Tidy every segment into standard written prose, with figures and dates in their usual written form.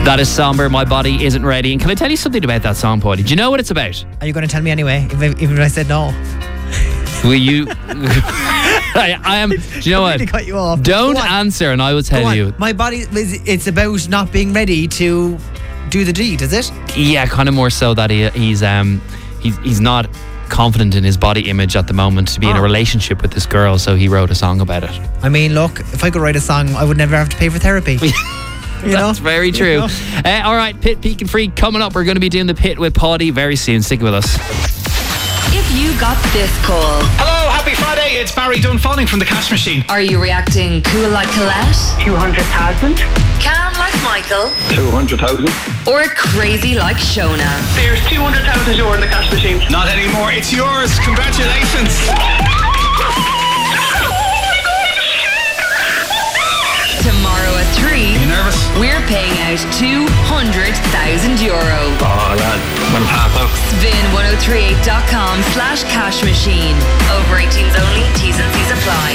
That is somber. My body isn't ready. And can I tell you something about that song, Paulie? Do you know what it's about? Are you going to tell me anyway, even if I said no? Will you? I am. Do you know what? Really cut you off. Don't answer, and I will tell you. My body it's about not being ready to do the deed, is it? Yeah, kind of more so that he's not confident in his body image at the moment to be in a relationship with this girl, so he wrote a song about it. I mean, look, if I could write a song, I would never have to pay for therapy. That's very true. All right, Pit, Peak and Freak coming up. We're going to be doing the Pit with Paulie very soon. Stick with us. If you got this call. Hello, happy Friday. It's Barry Dunfanning from the Cash Machine. Are you reacting cool like Colette? 200,000. Calm like Michael? 200,000. Or crazy like Shona? There's 200,000 euro in the Cash Machine. Not anymore. It's yours. Congratulations. Tomorrow at 3. You nervous? We're paying out 200,000 euro. Oh, lad. When half out. Spin1038.com/cash machine. Over 18s only. T's and C's apply.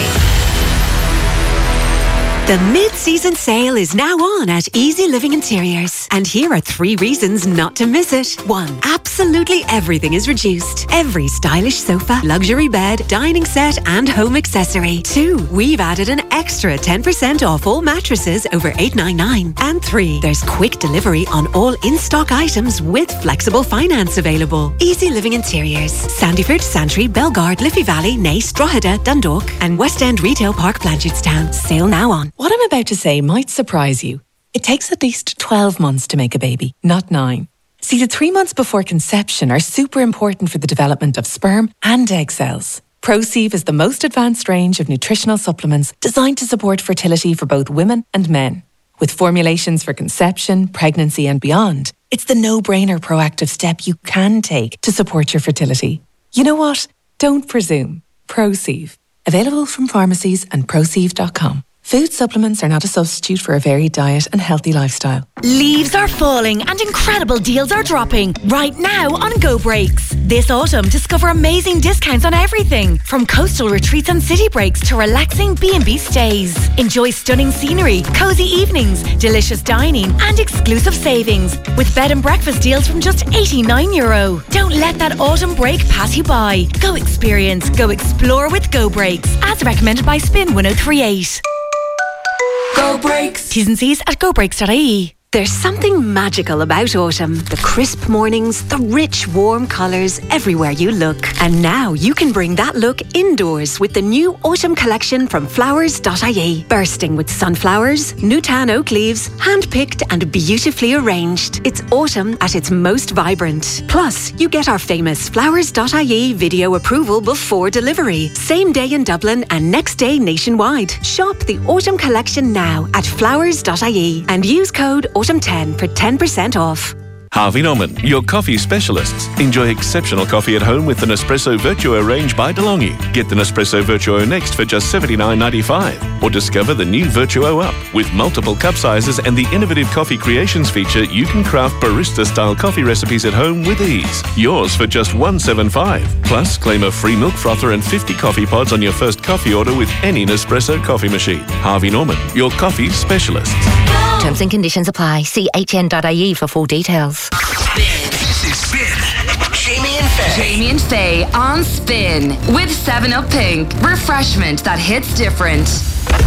The mid-season sale is now on at Easy Living Interiors. And here are 3 reasons not to miss it. 1. Absolutely everything is reduced. Every stylish sofa, luxury bed, dining set and home accessory. 2. We've added an extra 10% off all mattresses over $899. And 3. There's quick delivery on all in-stock items with flexible finance available. Easy Living Interiors. Sandyford, Santry, Belgard, Liffey Valley, Naas, Drogheda, Dundalk and West End Retail Park, Blanchardstown. Sale now on. What I'm about to say might surprise you. It takes at least 12 months to make a baby, not 9. See, the 3 months before conception are super important for the development of sperm and egg cells. ProSieve is the most advanced range of nutritional supplements designed to support fertility for both women and men. With formulations for conception, pregnancy and beyond, it's the no-brainer proactive step you can take to support your fertility. You know what? Don't presume. ProSieve. Available from pharmacies and ProSieve.com. Food supplements are not a substitute for a varied diet and healthy lifestyle. Leaves are falling and incredible deals are dropping right now on Go Breaks. This autumn, discover amazing discounts on everything from coastal retreats and city breaks to relaxing B&B stays. Enjoy stunning scenery, cozy evenings, delicious dining and exclusive savings with bed and breakfast deals from just €89. Don't let that autumn break pass you by. Go experience, go explore with Go Breaks as recommended by Spin 1038. Go Breaks. T's and C's at gobreaks.ie. There's something magical about autumn. The crisp mornings, the rich, warm colours everywhere you look. And now you can bring that look indoors with the new autumn collection from flowers.ie. Bursting with sunflowers, new tan oak leaves, hand-picked and beautifully arranged. It's autumn at its most vibrant. Plus, you get our famous flowers.ie video approval before delivery. Same day in Dublin and next day nationwide. Shop the autumn collection now at flowers.ie and use code Autumn10 for 10% off. Harvey Norman, your coffee specialists. Enjoy exceptional coffee at home with the Nespresso Virtuo range by DeLonghi. Get the Nespresso Virtuo Next for just $79.95. Or discover the new Virtuo Up. With multiple cup sizes and the innovative coffee creations feature, you can craft barista-style coffee recipes at home with ease. Yours for just $175. Plus, claim a free milk frother and 50 coffee pods on your first coffee order with any Nespresso coffee machine. Harvey Norman, your coffee specialists. Terms and conditions apply. See hn.ie for full details. This is Spin. Jamie and Faye. Jamie and Faye on Spin with 7 Up Pink. Refreshment that hits different.